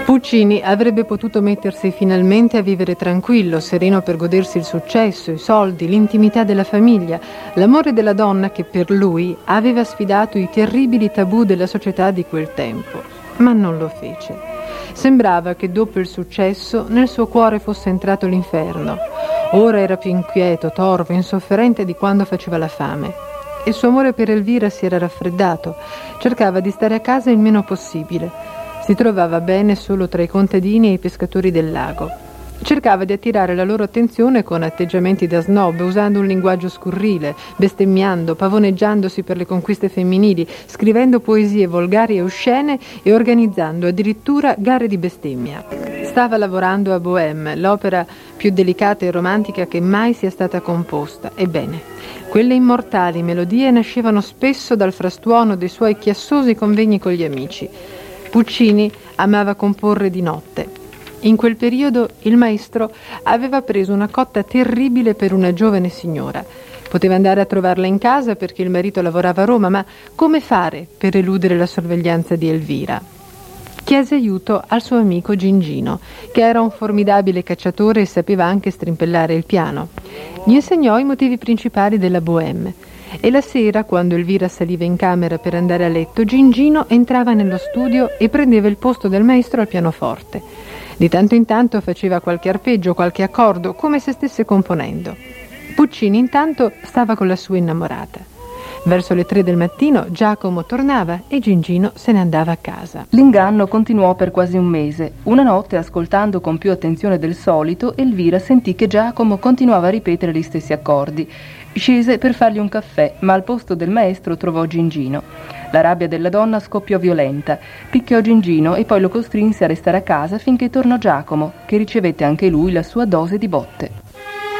Puccini avrebbe potuto mettersi finalmente a vivere tranquillo, sereno per godersi il successo, i soldi, l'intimità della famiglia, l'amore della donna che per lui aveva sfidato i terribili tabù della società di quel tempo. Ma non lo fece. Sembrava che dopo il successo nel suo cuore fosse entrato l'inferno. Ora era più inquieto, torvo, insofferente di quando faceva la fame. Il suo amore per Elvira si era raffreddato. Cercava di stare a casa il meno possibile. Si trovava bene solo tra i contadini e i pescatori del lago. Cercava di attirare la loro attenzione con atteggiamenti da snob, usando un linguaggio scurrile, bestemmiando, pavoneggiandosi per le conquiste femminili, scrivendo poesie volgari e oscene e organizzando addirittura gare di bestemmia. Stava lavorando a Bohème, l'opera più delicata e romantica che mai sia stata composta. Ebbene, quelle immortali melodie nascevano spesso dal frastuono dei suoi chiassosi convegni con gli amici. Puccini amava comporre di notte. In quel periodo il maestro aveva preso una cotta terribile per una giovane signora. Poteva andare a trovarla in casa perché il marito lavorava a Roma, ma come fare per eludere la sorveglianza di Elvira? Chiese aiuto al suo amico Gingino, che era un formidabile cacciatore e sapeva anche strimpellare il piano. Gli insegnò i motivi principali della Bohème. E la sera, quando Elvira saliva in camera per andare a letto, Gingino entrava nello studio e prendeva il posto del maestro al pianoforte. Di tanto in tanto faceva qualche arpeggio, qualche accordo, come se stesse componendo. Puccini intanto stava con la sua innamorata. Verso le 3 del mattino Giacomo tornava e Gingino se ne andava a casa. L'inganno continuò per quasi un mese. Una notte, ascoltando con più attenzione del solito, Elvira sentì che Giacomo continuava a ripetere gli stessi accordi. Scese per fargli un caffè, ma al posto del maestro trovò Gingino. La rabbia della donna scoppiò violenta, picchiò Gingino e poi lo costrinse a restare a casa finché tornò Giacomo, che ricevette anche lui la sua dose di botte.